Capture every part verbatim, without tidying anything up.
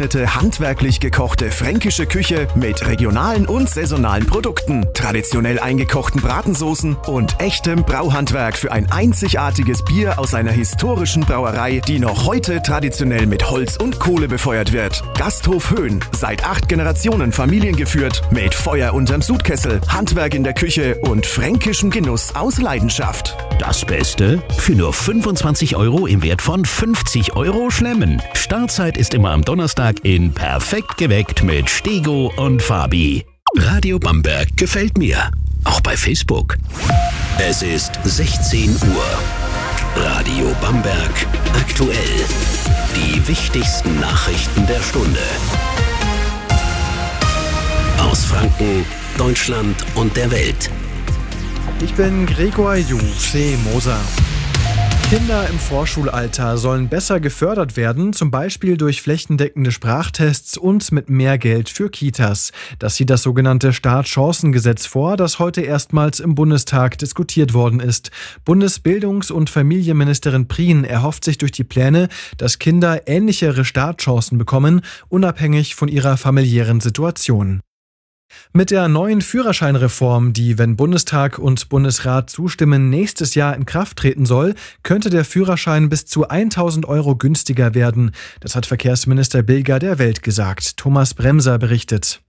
ausgezeichnete, handwerklich gekochte fränkische Küche mit regionalen und saisonalen Produkten, traditionell eingekochten Bratensoßen und echtem Brauhandwerk für ein einzigartiges Bier aus einer historischen Brauerei, die noch heute traditionell mit Holz und Kohle befeuert wird. Gasthof Höhn, seit acht Generationen familiengeführt, mit Feuer unterm Sudkessel, Handwerk in der Küche und fränkischem Genuss aus Leidenschaft. Das Beste? Für nur fünfundzwanzig Euro im Wert von fünfzig Euro Schlemmen. Startzeit ist immer am Donnerstag in Perfekt geweckt mit Stego und Fabi. Radio Bamberg gefällt mir. Auch bei Facebook. Es ist sechzehn Uhr. Radio Bamberg aktuell. Die wichtigsten Nachrichten der Stunde. Aus Franken, Deutschland und der Welt. Ich bin Gregor Juche-Moser. Kinder im Vorschulalter sollen besser gefördert werden, zum Beispiel durch flächendeckende Sprachtests und mit mehr Geld für Kitas. Das sieht das sogenannte Startchancengesetz vor, das heute erstmals im Bundestag diskutiert worden ist. Bundesbildungs- und Familienministerin Prien erhofft sich durch die Pläne, dass Kinder ähnlichere Startchancen bekommen, unabhängig von ihrer familiären Situation. Mit der neuen Führerscheinreform, die, wenn Bundestag und Bundesrat zustimmen, nächstes Jahr in Kraft treten soll, könnte der Führerschein bis zu tausend Euro günstiger werden. Das hat Verkehrsminister Bilger der Welt gesagt. Thomas Bremser berichtet.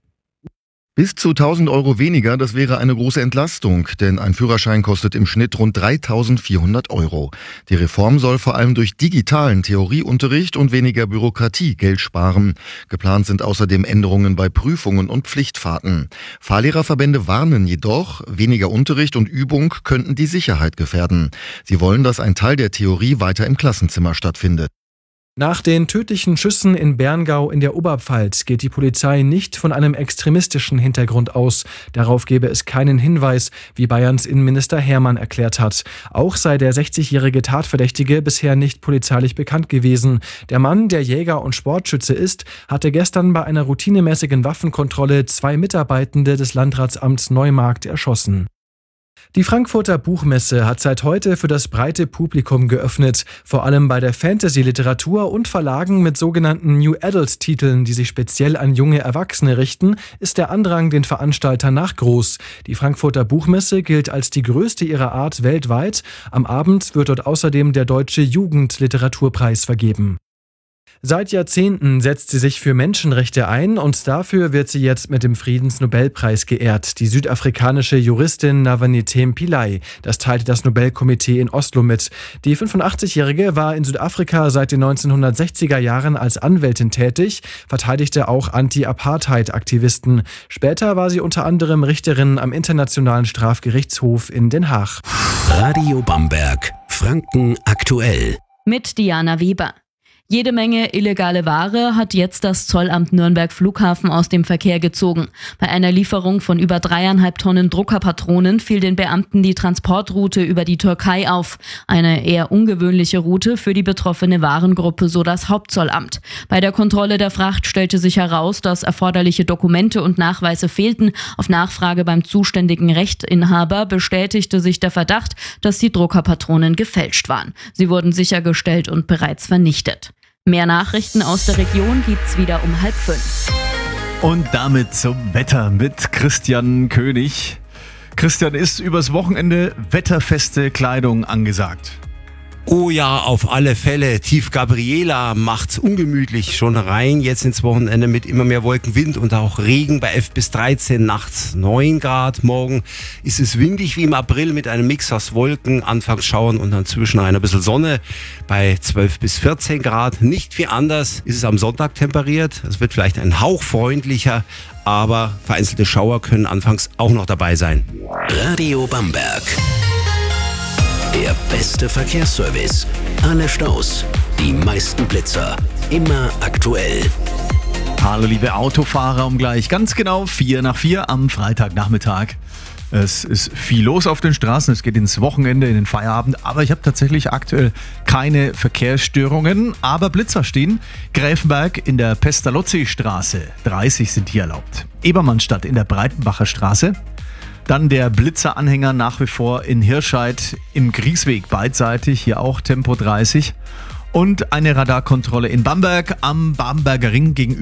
Bis zu tausend Euro weniger, das wäre eine große Entlastung, denn ein Führerschein kostet im Schnitt rund dreitausendvierhundert Euro. Die Reform soll vor allem durch digitalen Theorieunterricht und weniger Bürokratie Geld sparen. Geplant sind außerdem Änderungen bei Prüfungen und Pflichtfahrten. Fahrlehrerverbände warnen jedoch, weniger Unterricht und Übung könnten die Sicherheit gefährden. Sie wollen, dass ein Teil der Theorie weiter im Klassenzimmer stattfindet. Nach den tödlichen Schüssen in Berngau in der Oberpfalz geht die Polizei nicht von einem extremistischen Hintergrund aus. Darauf gebe es keinen Hinweis, wie Bayerns Innenminister Hermann erklärt hat. Auch sei der sechzigjährige Tatverdächtige bisher nicht polizeilich bekannt gewesen. Der Mann, der Jäger und Sportschütze ist, hatte gestern bei einer routinemäßigen Waffenkontrolle zwei Mitarbeitende des Landratsamts Neumarkt erschossen. Die Frankfurter Buchmesse hat seit heute für das breite Publikum geöffnet. Vor allem bei der Fantasy-Literatur und Verlagen mit sogenannten New Adult-Titeln, die sich speziell an junge Erwachsene richten, ist der Andrang den Veranstaltern nach groß. Die Frankfurter Buchmesse gilt als die größte ihrer Art weltweit. Am Abend wird dort außerdem der Deutsche Jugendliteraturpreis vergeben. Seit Jahrzehnten setzt sie sich für Menschenrechte ein und dafür wird sie jetzt mit dem Friedensnobelpreis geehrt. Die südafrikanische Juristin Navanethem Pillay. Das teilte das Nobelkomitee in Oslo mit. Die fünfundachtzigjährige war in Südafrika seit den neunzehnhundertsechziger Jahren als Anwältin tätig, verteidigte auch Anti-Apartheid-Aktivisten. Später war sie unter anderem Richterin am Internationalen Strafgerichtshof in Den Haag. Radio Bamberg, Franken aktuell. Mit Diana Weber. Jede Menge illegale Ware hat jetzt das Zollamt Nürnberg Flughafen aus dem Verkehr gezogen. Bei einer Lieferung von über dreieinhalb Tonnen Druckerpatronen fiel den Beamten die Transportroute über die Türkei auf. Eine eher ungewöhnliche Route für die betroffene Warengruppe, so das Hauptzollamt. Bei der Kontrolle der Fracht stellte sich heraus, dass erforderliche Dokumente und Nachweise fehlten. Auf Nachfrage beim zuständigen Rechtinhaber bestätigte sich der Verdacht, dass die Druckerpatronen gefälscht waren. Sie wurden sichergestellt und bereits vernichtet. Mehr Nachrichten aus der Region gibt's wieder um halb fünf. Und damit zum Wetter mit Christian König. Christian, ist übers Wochenende wetterfeste Kleidung angesagt? Oh ja, auf alle Fälle. Tief Gabriela macht's ungemütlich schon rein. Jetzt ins Wochenende mit immer mehr Wolkenwind und auch Regen bei elf bis dreizehn, nachts neun Grad. Morgen ist es windig wie im April mit einem Mix aus Wolken, anfangs Schauern und dann zwischen ein bisschen Sonne bei zwölf bis vierzehn Grad. Nicht viel anders ist es am Sonntag temperiert. Es wird vielleicht ein Hauch freundlicher, aber vereinzelte Schauer können anfangs auch noch dabei sein. Radio Bamberg. Der beste Verkehrsservice. Alle Staus, die meisten Blitzer. Immer aktuell. Hallo liebe Autofahrer, um gleich ganz genau vier nach vier am Freitagnachmittag. Es ist viel los auf den Straßen, es geht ins Wochenende, in den Feierabend, aber ich habe tatsächlich aktuell keine Verkehrsstörungen, aber Blitzer stehen. Gräfenberg in der Pestalozzi-Straße, dreißig sind hier erlaubt. Ebermannstadt in der Breitenbacher Straße. Dann der Blitzeranhänger nach wie vor in Hirscheid im Griesweg beidseitig, hier auch Tempo dreißig. Und eine Radarkontrolle in Bamberg am Bamberger Ring gegenüber